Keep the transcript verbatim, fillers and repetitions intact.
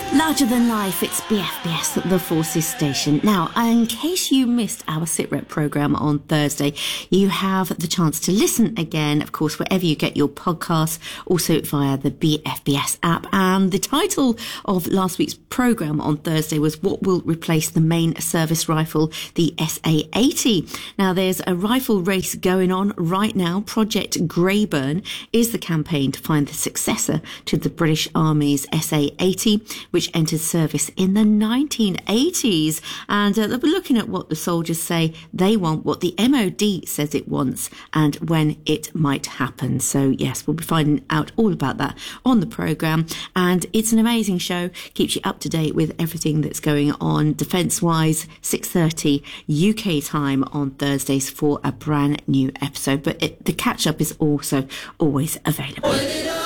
Larger than life, it's B F B S, the Forces Station. Now, in case you missed our SITREP programme on Thursday, you have the chance to listen again, of course, wherever you get your podcasts, also via the B F B S app. And the title of last week's programme on Thursday was What Will Replace the Main Service Rifle, the S A eighty. Now, there's a rifle race going on right now. Project Greyburn is the campaign to find the successor to the British Army's S A eighty, which entered service in the nineteen eighties. And uh, they'll be looking at what the soldiers say they want, what the M O D says it wants, and when it might happen. So, yes, we'll be finding out all about that on the programme. And it's an amazing show. Keeps you up to date with everything that's going on defence-wise. six thirty U K time on Thursdays for a brand new episode. But it, the catch-up is also always available.